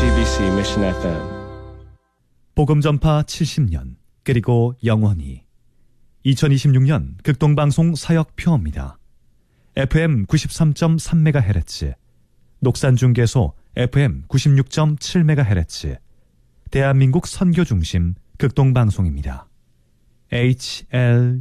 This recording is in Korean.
GBC Mission FM. 복음전파 70년 그리고 영원히 2026년 극동방송 사역표입니다. FM 93.3MHz, 녹산중계소 FM 96.7MHz, 대한민국 선교중심 극동방송입니다. HL